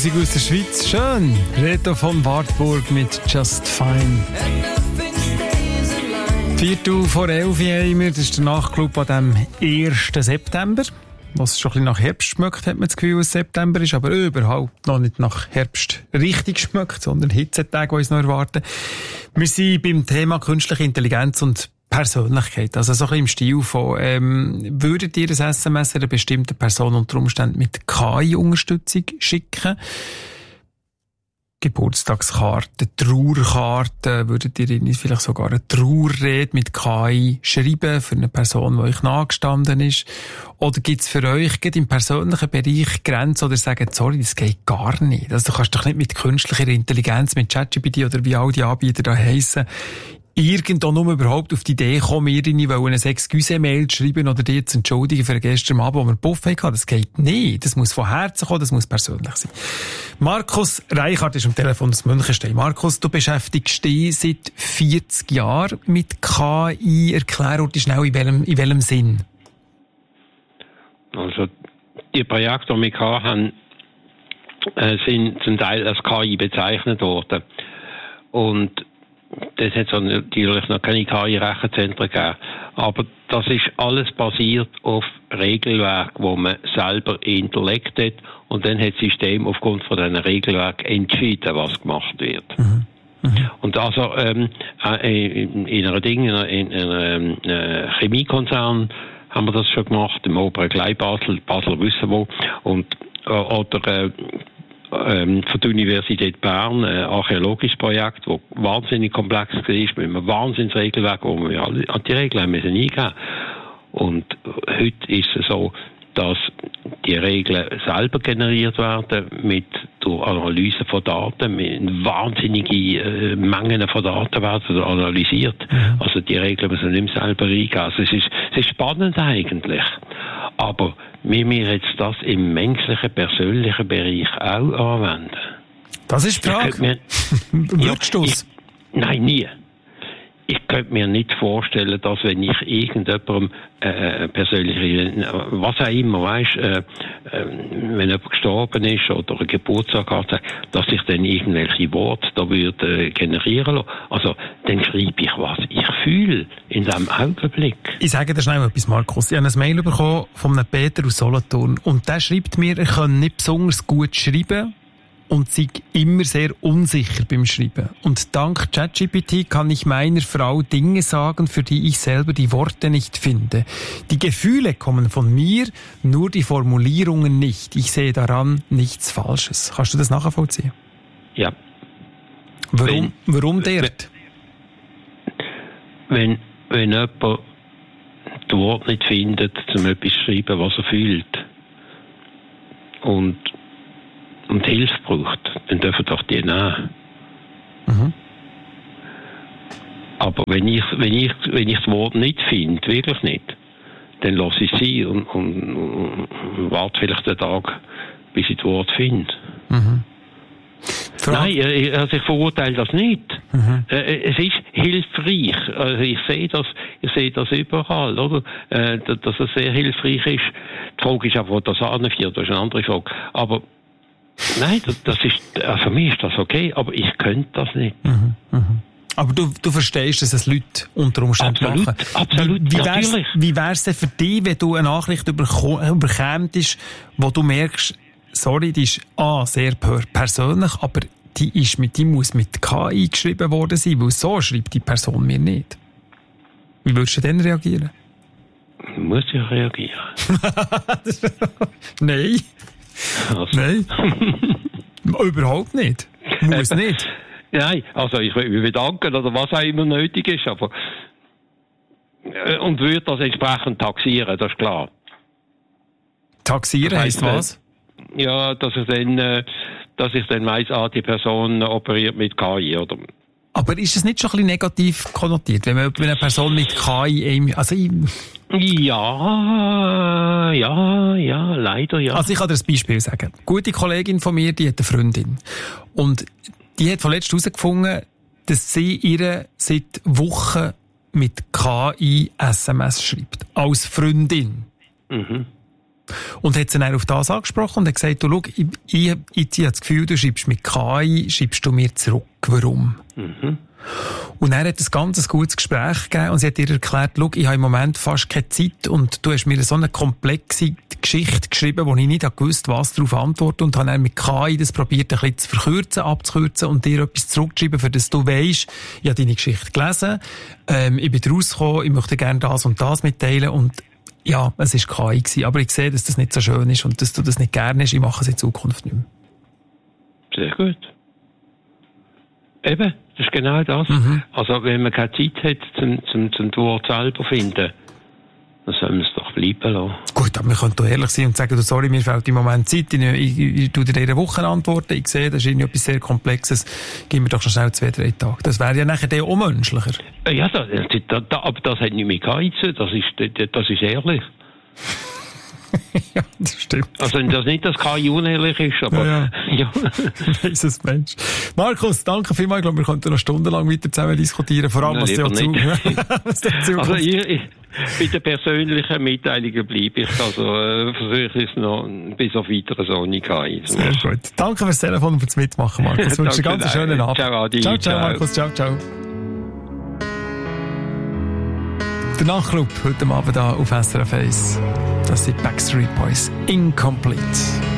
Musik aus der Schweiz. Schön. Reto von Wartburg mit Just Fine. 11:04 haben wir. Das ist der Nachtclub an dem 1. September. Was schon ein bisschen nach Herbst schmeckt, hat man das Gefühl, dass es September ist, aber überhaupt noch nicht nach Herbst richtig schmeckt, sondern Hitzetage, die uns noch erwarten. Wir sind beim Thema künstliche Intelligenz und Persönlichkeit. Also so ein bisschen im Stil von, würdet ihr ein SMS einer bestimmten Person unter Umständen mit KI-Unterstützung schicken? Geburtstagskarten, Trauerkarten, würdet ihr ihnen vielleicht sogar eine Trauerrede mit KI schreiben für eine Person, die euch nahegestanden ist? Oder gibt es für euch gerade im persönlichen Bereich Grenzen oder sagen, sorry, das geht gar nicht? Also du kannst doch nicht mit künstlicher Intelligenz, mit ChatGPT oder wie all die Anbieter da heissen, irgendwo nur überhaupt auf die Idee kommen, mir eine Excuse-Mail zu schreiben oder dir zu entschuldigen für gestern Abend, wo wir einen Buffet hatten. Das geht nicht. Das muss von Herzen kommen, das muss persönlich sein. Markus Reichart ist am Telefon aus Münchenstein. Markus, du beschäftigst dich seit 40 Jahren mit KI. Erklär uns schnell, in welchem Sinn? Also, die Projekte, die wir hatten, sind zum Teil als KI bezeichnet worden. Und das hat es natürlich noch keine KI-Rechenzentren gegeben. Aber das ist alles basiert auf Regelwerk, wo man selber hinterlegt hat. Und dann hat das System aufgrund von diesen Regelwerk entschieden, was gemacht wird. Mhm. Mhm. Und also in einem Chemiekonzern haben wir das schon gemacht, im oberen Glei Basel wissen wo. Und, oder von der Universität Bern ein archäologisches Projekt, das wahnsinnig komplex war, mit einem Wahnsinnsregelwerk, wo wir alle an die Regeln eingeben müssen. Und heute ist es so, dass die Regeln selber generiert werden durch Analyse von Daten, mit wahnsinnige Mengen von Daten werden analysiert. Mhm. Also die Regeln müssen nicht mehr selber eingeben. Also es ist spannend eigentlich. Aber wir müssen jetzt das im menschlichen, persönlichen Bereich auch anwenden. Das ist die Frage. Würdest du es? Nein, nie. Ich könnte mir nicht vorstellen, dass wenn ich irgendjemandem persönlich, was auch immer, wenn jemand gestorben ist oder einen Geburtstag hat, dass ich dann irgendwelche Worte da würde generieren lassen. Also, dann schreibe ich, was ich fühle in diesem Augenblick. Ich sage dir schnell etwas, Markus. Ich habe ein Mail bekommen von einem Peter aus Solothurn und der schreibt mir, er kann nicht besonders gut schreiben und sei immer sehr unsicher beim Schreiben. Und dank ChatGPT kann ich meiner Frau Dinge sagen, für die ich selber die Worte nicht finde. Die Gefühle kommen von mir, nur die Formulierungen nicht. Ich sehe daran nichts Falsches. Kannst du das nachvollziehen? Ja. Warum dort? Wenn jemand das Wort nicht findet, um etwas zu schreiben, was er fühlt, und Hilfe braucht, dann dürfen doch die nehmen. Mhm. Aber wenn ich das Wort nicht finde, wirklich nicht, dann lasse ich sie und warte vielleicht einen Tag, bis ich das Wort finde. Mhm. Nein, ich verurteile das nicht. Mhm. Es ist hilfreich. Also ich sehe das überall, oder? Dass es sehr hilfreich ist. Die Frage ist auch, wo das anführt, das ist eine andere Frage. Aber nein, das ist, für mich ist das okay, aber ich könnte das nicht. Mhm, mh. Aber du verstehst, dass es Leute unter Umständen machen. Absolut, natürlich. Wie wär's denn für dich, wenn du eine Nachricht überkämst, wo du merkst, sorry, die ist sehr persönlich, aber die muss mit KI geschrieben worden sein, weil so schreibt die Person mir nicht. Wie würdest du denn reagieren? Muss ich reagieren? Nein. Also. Nein. Überhaupt nicht. Muss nicht. Nein, also ich will mich bedanken oder was auch immer nötig ist, aber und würde das entsprechend taxieren, das ist klar. Taxieren heisst was? Ja, dass ich dann weiss, die Person operiert mit KI, oder? Aber ist es nicht schon ein bisschen negativ konnotiert, wenn eine Person mit KI Ja, leider ja. Also ich kann dir ein Beispiel sagen. Eine gute Kollegin von mir, die hat eine Freundin. Und die hat vorletzt herausgefunden, dass sie ihr seit Wochen mit KI SMS schreibt. Als Freundin. Mhm. Und hat sie dann auf das angesprochen und hat gesagt, du, schau, ich habe das Gefühl, du schreibst mit KI, schreibst du mir zurück. Warum? Mhm. Und er hat ein ganz gutes Gespräch gegeben und sie hat ihr erklärt, schau, ich habe im Moment fast keine Zeit und du hast mir so eine komplexe Geschichte geschrieben, wo ich nicht gewusst was darauf antworten und habe dann mit KI das probiert, ein bisschen zu verkürzen, abzukürzen und dir etwas zurückzuschreiben, für das du weisst, ich habe deine Geschichte gelesen, ich bin rausgekommen, ich möchte gerne das und das mitteilen und ja, es war KI gewesen, aber ich sehe, dass das nicht so schön ist und dass du das nicht gerne hast. Ich mache es in Zukunft nicht mehr. Sehr gut. Eben, das ist genau das. Mhm. Also, wenn man keine Zeit hat, zum Wort selber finden, dann soll man es doch bleiben lassen. Gut, aber wir können doch ehrlich sein und sagen, du, sorry, mir fehlt im Moment Zeit, ich tue dir in einer Woche antworten, ich sehe, das ist irgendwie etwas sehr Komplexes, gib mir doch schon schnell 2-3 Tage. Das wäre ja nachher auch menschlicher. Ja, aber das hat nicht mit KI zu tun, das ist ehrlich. Ja, das stimmt. Also, das nicht, dass KI unehrlich ist, aber ja. Weiss es Mensch. Markus, danke vielmals. Ich glaube, wir könnten noch stundenlang weiter zusammen diskutieren, vor allem, was dir dazu Also, ich bei den persönlichen Mitteilungen bleibe ich, also versuche ich es noch bis auf weiteres ohne KI zu machen. Sehr gut. Danke fürs Telefon und fürs Mitmachen, Markus. Ich wünsche dir einen ganz schönen Abend. Ciao, Adi. Ciao, Markus. Ciao. Der Nachtclub heute Abend hier auf SRF 1. Das sind Backstreet Boys. Incomplete.